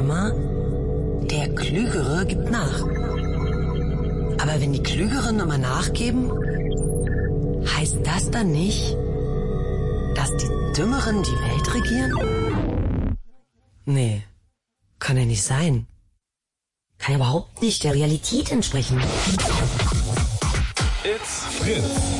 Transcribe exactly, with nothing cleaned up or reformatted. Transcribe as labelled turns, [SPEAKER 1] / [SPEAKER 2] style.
[SPEAKER 1] immer, der Klügere gibt nach. Aber wenn die Klügeren immer nachgeben, heißt das dann nicht, dass die Dümmeren die Welt regieren? Nee, kann ja nicht sein. Kann ja überhaupt nicht der Realität entsprechen.
[SPEAKER 2] It's Fritz.